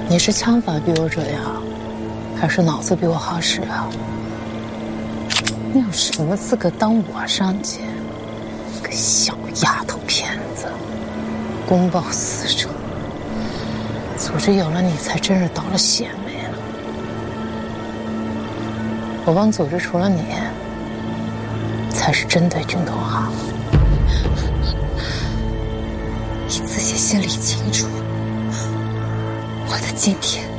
你是枪法比我这样，还是脑子比我好使啊？你有什么资格当我上级？个小丫头片子，公报私仇，组织有了你才真是倒了血霉了。我帮组织除了你，才是真对军统好。 你自己心里清楚，我的今天